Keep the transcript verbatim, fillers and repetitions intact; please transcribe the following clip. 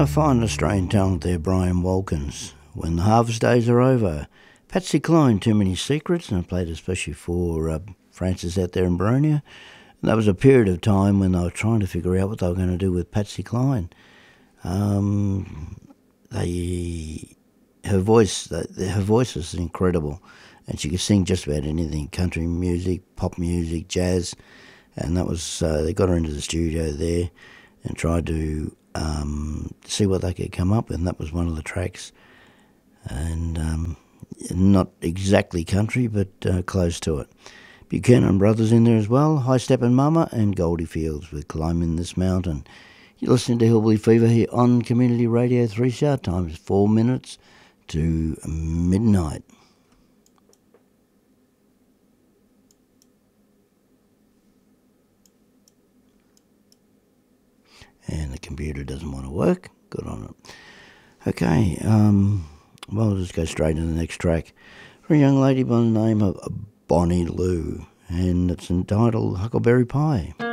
A fine Australian talent there, Brian Wilkins. When the harvest days are over. Patsy Cline, Too Many Secrets, and I played especially for uh, Francis out there in Baronia. And that was a period of time when they were trying to figure out what they were going to do with Patsy Cline. Um, they, her voice, her voice was incredible, and she could sing just about anything: country music, pop music, jazz. And that was uh, they got her into the studio there and tried to um, see what they could come up with. And that was one of the tracks. And um, not exactly country, but uh, close to it. Buchanan Brothers in there as well, High Steppin' Mama, and Goldie Fields with Climbing This Mountain. You're listening to Hillbilly Fever here on Community Radio three C R. Time is four minutes to midnight. And the computer doesn't want to work. Good on it. Okay, um... well, I'll just go straight to the next track for a young lady by the name of Bonnie Lou, and it's entitled Huckleberry Pie.